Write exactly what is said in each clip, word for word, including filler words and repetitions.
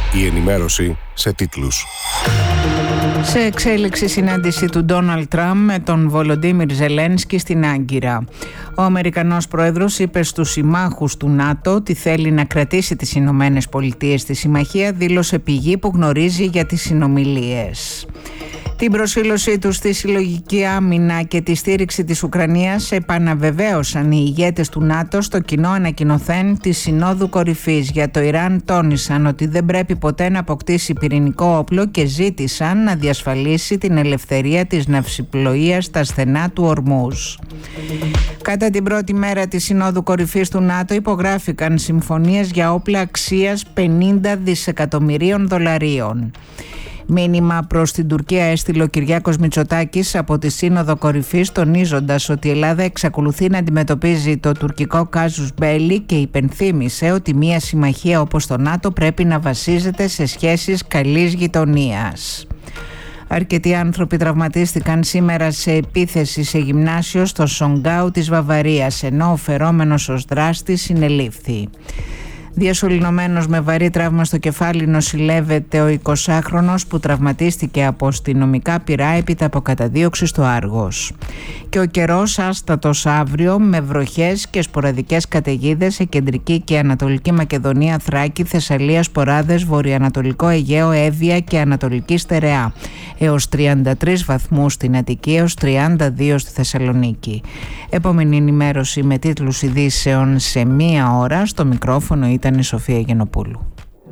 Η ενημέρωση σε τίτλους. Σε εξέλιξη συνάντηση του Ντόναλντ Τραμπ με τον Βολοντίμιρ Ζελένσκι στην Άγκυρα. Ο Αμερικανός Πρόεδρος είπε στους συμμάχους του ΝΑΤΟ ότι θέλει να κρατήσει τις Ηνωμένες Πολιτείες στη συμμαχία, δήλωσε πηγή που γνωρίζει για τις συνομιλίες. Την προσήλωσή του στη συλλογική άμυνα και τη στήριξη της Ουκρανίας επαναβεβαίωσαν οι ηγέτες του ΝΑΤΟ στο κοινό ανακοινωθέν της Συνόδου Κορυφής. Για το Ιράν τόνισαν ότι δεν πρέπει ποτέ να αποκτήσει πυρηνικό όπλο και ζήτησαν να διασφαλίσει την ελευθερία της ναυσιπλοείας στα στενά του Ορμούζ. Κατά την πρώτη μέρα της Συνόδου Κορυφής του ΝΑΤΟ υπογράφηκαν συμφωνίες για όπλα αξίας πενήντα δισεκατομμυρίων δολαρίων. Μήνυμα προς την Τουρκία έστειλε ο Κυριάκος Μητσοτάκης από τη Σύνοδο Κορυφής, τονίζοντας ότι η Ελλάδα εξακολουθεί να αντιμετωπίζει το τουρκικό κάζους μπέλι και υπενθύμησε ότι μια συμμαχία όπως το ΝΑΤΟ πρέπει να βασίζεται σε σχέσεις καλής γειτονίας. Αρκετοί άνθρωποι τραυματίστηκαν σήμερα σε επίθεση σε γυμνάσιο στο Σονγκάου της Βαβαρίας, ενώ ο φερόμενος ως δράστης συνελήφθη. Διασωληνωμένος με βαρύ τραύμα στο κεφάλι νοσηλεύεται ο εικοσάχρονος που τραυματίστηκε από αστυνομικά πυρά έπειτα από καταδίωξη στο Άργος. Και ο καιρός άστατος αύριο με βροχές και σποραδικές καταιγίδες σε κεντρική και ανατολική Μακεδονία, Θράκη, Θεσσαλία, Σποράδες, βορειοανατολικό Αιγαίο, Εύβοια και Ανατολική Στερεά. Έως τριάντα τρεις βαθμούς στην Αττική, έως τριάντα δύο στη Θεσσαλονίκη. Επόμενη ενημέρωση με τίτλους ειδήσεων σε μία ώρα. Στο μικρόφωνο ήταν η Σοφία Γενοπούλου.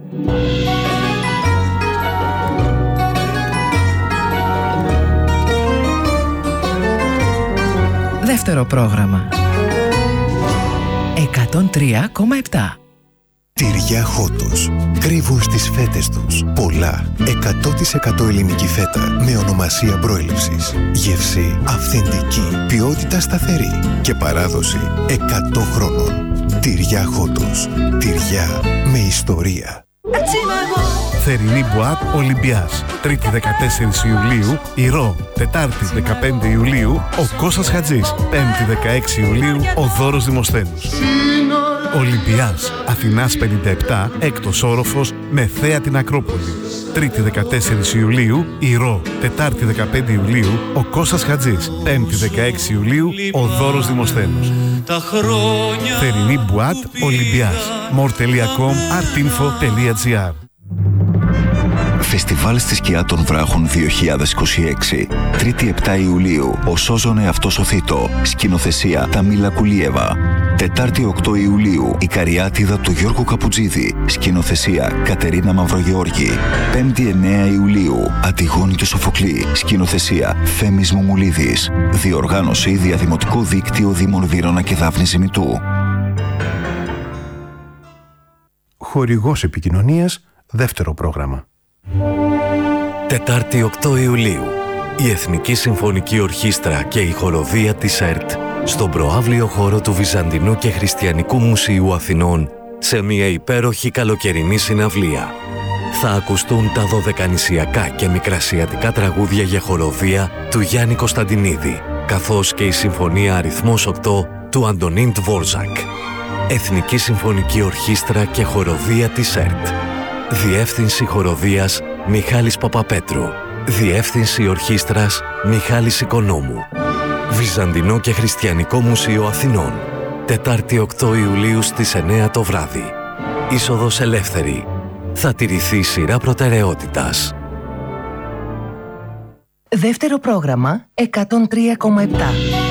Δεύτερο πρόγραμμα. εκατόν τρία κόμμα επτά. Τυριά Χότος. Κρύβουν στις φέτες τους πολλά εκατό τοις εκατό ελληνική φέτα με ονομασία προέλευσης. Γεύση αυθεντική, ποιότητα σταθερή και παράδοση εκατό χρόνων. Τυριά Χότος. Τυριά με ιστορία. Θερινή Μπουάτ Ολυμπιάς. Τρίτη δεκατέσσερις Ιουλίου, Ηρώ. Τετάρτη δεκαπέντε Ιουλίου, ο Κώστας Χατζής. Πέμπτη δεκαέξι Ιουλίου, ο Δώρος Δημοσθένους. Ολυμπιάς, Αθηνάς πενήντα επτά, έκτος όροφος, με θέα την Ακρόπολη. Τρίτη δεκατέσσερις Ιουλίου, Ηρώ. Τετάρτη δεκαπέντε Ιουλίου, ο Κώστας Χατζής. Πέμπτη δεκαέξι Ιουλίου, ο Δώρος Δημοσθένους. Θερινή Μπουάτ Ολυμπιάς. μορ τελεία κομ, artinfo τελεία gr. Φεστιβάλ στη σκιά των βράχων δύο χιλιάδες είκοσι έξι. Τρίτη επτά Ιουλίου, ο Σόζονε αυτός ο Θήτο. Σκηνοθεσία Ταμίλα Κουλίεβα. Τετάρτη οκτώ Ιουλίου, η Καριάτιδα του Γιώργου Καπουτζίδη. Σκηνοθεσία Κατερίνα Μαυρογεώργη. Πέμπτη εννέα Ιουλίου, Αντιγόνη και Σοφοκλή. Σκηνοθεσία Θέμης Μουμουλίδης. Διοργάνωση Διαδημοτικό Δίκτυο Δήμων Βύρωνα και Δάφνη Ζημητού. Χορηγός επικοινωνίας, δεύτερο πρόγραμμα. Τετάρτη οκτώ Ιουλίου, η Εθνική Συμφωνική Ορχήστρα και η Χοροδία της ΕΡΤ στον προαύλιο χώρο του Βυζαντινού και Χριστιανικού Μουσείου Αθηνών σε μια υπέροχη καλοκαιρινή συναυλία. Θα ακουστούν τα δωδεκανησιακά και μικρασιατικά τραγούδια για χοροδία του Γιάννη Κωνσταντινίδη, καθώς και η Συμφωνία Αριθμός οκτώ του Αντωνίν Τβόρζακ. Εθνική Συμφωνική Ορχήστρα και Χοροδία της ΕΡΤ. Διεύθυνση Χοροδίας Μιχάλης Παπαπέτρου. Διεύθυνση Ορχήστρας Μιχάλης Οικονόμου. Βυζαντινό και Χριστιανικό Μουσείο Αθηνών. Τετάρτη οκτώ Ιουλίου στις εννέα το βράδυ. Είσοδος ελεύθερη. Θα τηρηθεί σειρά προτεραιότητας. Δεύτερο πρόγραμμα εκατόν τρία κόμμα επτά.